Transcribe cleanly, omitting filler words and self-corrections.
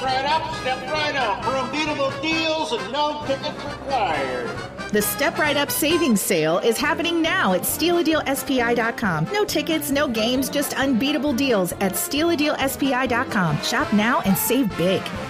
right up, step right up for unbeatable deals and no tickets required. The Step Right Up Savings Sale is happening now at StealADealSPI.com. No tickets, no games, just unbeatable deals at StealADealSPI.com. Shop now and save big.